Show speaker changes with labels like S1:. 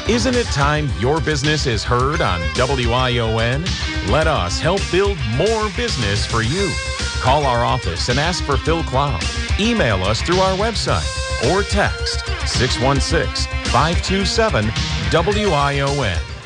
S1: Isn't it time your business is heard on WION? Let us help build more business for you. Call our office and ask for Phil Cloud. Email us through our website or text 616-527-WION.